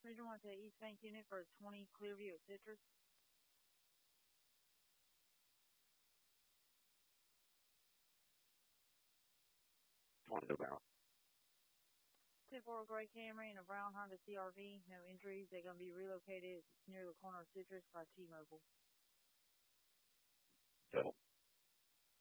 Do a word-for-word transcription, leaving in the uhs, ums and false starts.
Region one to the East Bank unit for twenty Clearview at Citrus. twenty about. ten four gray Camry and a brown Honda C R V. No injuries. They're going to be relocated near the corner of Citrus by T-Mobile. Double.